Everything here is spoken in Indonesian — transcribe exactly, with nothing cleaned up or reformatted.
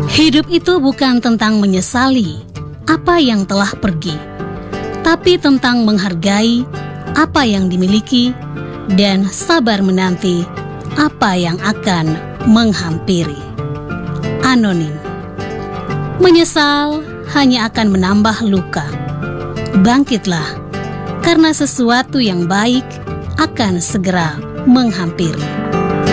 Hidup itu bukan tentang menyesali apa yang telah pergi, tapi tentang menghargai apa yang dimiliki dan sabar menanti apa yang akan menghampiri. Anonim. Menyesal hanya akan menambah luka. Bangkitlah, karena sesuatu yang baik akan segera menghampiri.